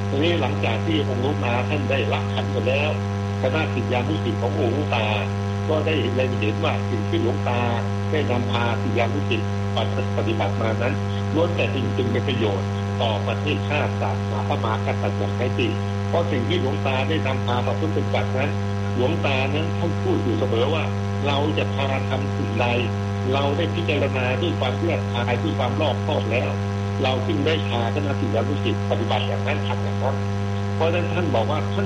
ทีนี้หลังจากที่องค์หลวงตาท่านได้รับขันไปแล้วคณะศิษยานุศิษย์ขององค์หลวงตาก็ได้เล็งเห็นว่าสิ่งที่หลวงตาได้นำพาศิษยานุศิษย์ปฏิบัติมานั้นล้วนแต่จริงๆเป็นประโยชน์ต่อประเทศชาติศาสนาพระมหากษัตริย์อย่างแท้จริงเพราะสิ่งที่หลวงตาได้นำพาประพฤติปฏิบัตินั้นหลวงตานั้นท่านพูดอยู่เสมอว่าเราจะพาทำสิ่งใดเราได้พิจารณาด้วยความเลือกทายด้วยความรอบคอบแล้วเราจึงได้พาคณะศิษยานุศิษย์ปฏิบัติอย่างนั้นทำอย่างนั้นเพราะฉะนั้นท่านบอกว่าท่าน